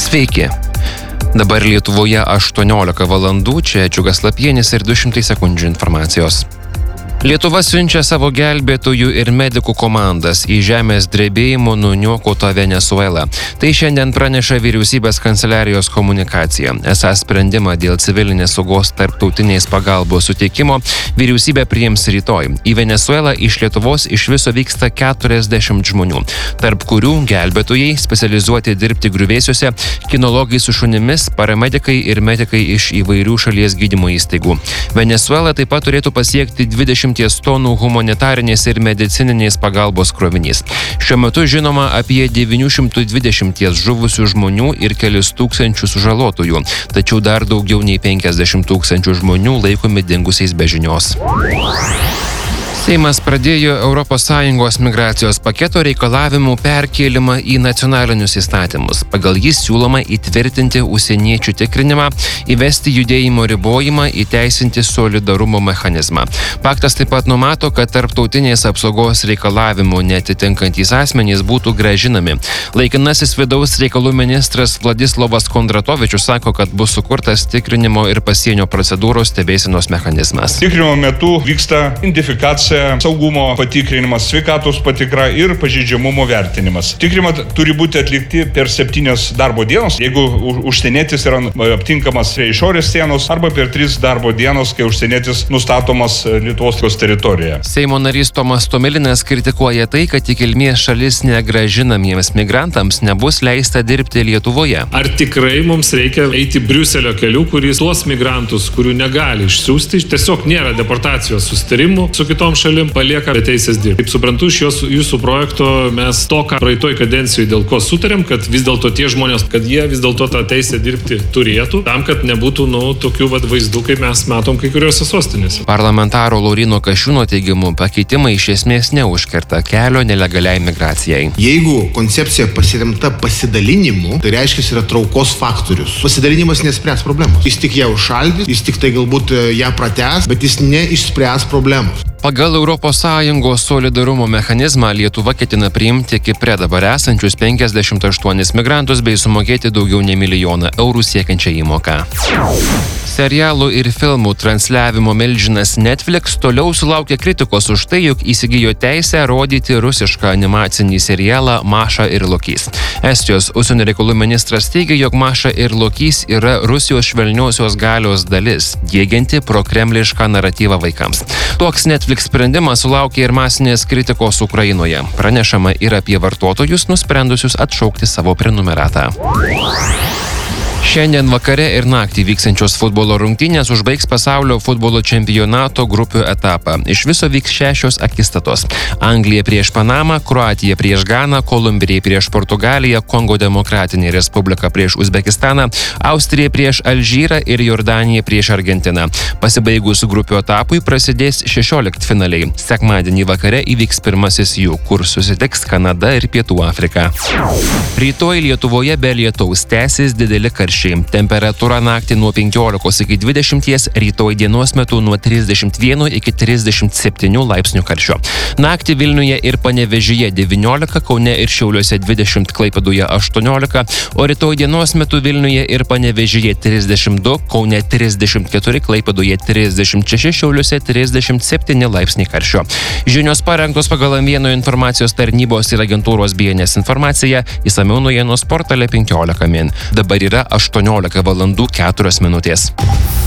Sveiki. Dabar Lietuvoje 18 valandų, čia Džiugas Lapienis ir 200 sekundžių informacijos. Lietuva siunčia savo gelbėtojų ir medikų komandas į žemės drebėjimo nuniokotą Venesuelą. Tai šiandien praneša vyriausybės kanceliarijos komunikacija. Esą sprendimą dėl civilinės saugos tarptautinės pagalbos suteikimo vyriausybė priims rytoj. Į Venesuelą iš Lietuvos iš viso vyksta 40 žmonių, tarp kurių gelbėtojai, specializuoti dirbti griuvėsiuose, kinologai su šunimis, paramedikai ir medikai iš įvairių šalies gydymo įstaigų. Venesuela taip pat turėtų pasiekti 20 tonų humanitarinės ir medicininės pagalbos krovinys. Šiuo metu žinoma apie 920 žuvusių žmonių ir kelis tūkstančius sužalotųjų, tačiau dar daugiau nei 50 tūkstančių žmonių laikomi dingusiais be žinios. Seimas pradėjo ES migracijos paketo reikalavimų perkėlimą į nacionalinius įstatymus. Pagal jį siūloma įtvirtinti užsieniečių tikrinimą, įvesti judėjimo ribojimą, įteisinti solidarumo mechanizmą. Paktas taip pat numato, kad tarptautinės apsaugos reikalavimų neatitinkantys asmenys būtų grąžinami. Laikinasis vidaus reikalų ministras Vladislovas Kondratovičius sako, kad bus sukurtas tikrinimo ir pasienio procedūros stebėsenos mechanizmas. Tikrinimo metu vyksta identifikacija, saugumo patikrinimas, sveikatos patikra ir pažeidžiamumo vertinimas. Tikrinimai turi būti atlikti per 7 darbo dienos, jeigu užsienietis yra aptinkamas prie išorės sienos, arba per 3 darbo dienos, kai užsienietis nustatomas Lietuvos teritorijoje. Seimo narys Tomas Tomilinas kritikuoja tai, kad į kilmės šalis negrąžinamiems migrantams nebus leista dirbti Lietuvoje. Ar tikrai mums reikia eiti Briuselio keliu, kuris tuos migrantus, kurių negali išsiųsti, tiesiog nėra deportacijos susitarimų su kitom šalim, palieka be teisės dirbti. Kaip suprantu, iš jūsų projekto mes to, ką praeitoj kadencijoje dėl ko sutarėm, kad vis dėlto tie žmonės, kad jie vis dėlto tą teisę dirbti turėtų, tam, kad nebūtų tokių vaizdų, kaip mes matom kai kuriuose sostinėse. Parlamentaro Lauryno Kasčiūno teigimu, pakeitimai iš esmės neužkerta kelio nelegaliai migracijai. Jeigu koncepcija pasiremta pasidalinimu, tai reiškia yra traukos faktorius. Pasidalinimas nespręs problemos. Jis tik ją užšaldys, jis tik tai galbūt ją pratęs, bet jis neišspręs problemos. Pagal ES solidarumo mechanizmą Lietuva ketina priimti Kipre dabar esančius 58 migrantus bei sumokėti daugiau nei 1 milijoną eurų siekiančią įmoką. Serialų ir filmų transliavimo milžinas Netflix toliau sulaukia kritikos už tai, jog įsigijo teisę rodyti rusišką animacinį serialą Maša ir Lokys. Estijos užsienio reikalų ministras teigia, jog Maša ir Lokys yra Rusijos švelniosios galios dalis, diegianti prokremlišką naratyvą vaikams. Toks Netflix sprendimas sulaukė ir masinės kritikos Ukrainoje. Pranešama ir apie vartotojus nusprendusius atšaukti savo prenumeratą. Šiandien vakare ir naktį vyksančios futbolo rungtynės užbaigs pasaulio futbolo čempionato grupių etapą. Iš viso vyks 6 akistatos. Anglija prieš Panamą, Kroatija prieš Ganą, Kolumbija prieš Portugaliją, Kongo Demokratinė Respublika prieš Uzbekistaną, Austrija prieš Alžyrą ir Jordanija prieš Argentiną. Pasibaigus grupių etapui prasidės 16 finaliai. Sekmadienį vakare įvyks pirmasis jų, kur susitiks Kanada ir Pietų Afrika. Rytoj Lietuvoje be lietaus tęsis dideli karščiai. Temperatūra naktį nuo 15 iki 20, rytoj dienos metu nuo 31 iki 37 laipsnių karščio. Naktį Vilniuje ir Panevėžyje 19, Kaune ir Šiauliuose 20, Klaipėdoje 18, o rytoj dienos metu Vilniuje ir Panevėžyje 32, Kaune 34, Klaipėdoje 36, Šiauliuose 37 laipsniai karščio. Žinios parengtos pagal M1 informacijos tarnybos ir agentūros BNS informaciją, išsamiau naujienos portale 15 min. Dabar yra 18 valandų 4 minutės.